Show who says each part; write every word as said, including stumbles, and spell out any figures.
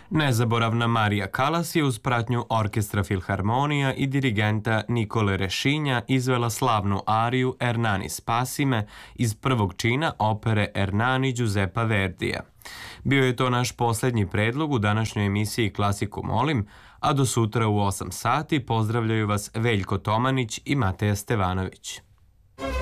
Speaker 1: Nezaboravna Marija Kalas je uz pratnju Orkestra Filharmonija i dirigenta Nikole Rešinja izvela slavnu ariju Ernani Spasime iz prvog čina opere Ernani Giuseppa Verdija. Bio je to naš poslednji predlog u današnjoj emisiji Klasiku molim, a do sutra u osam sati pozdravljaju vas Veljko Tomanić i Mateja Stevanović.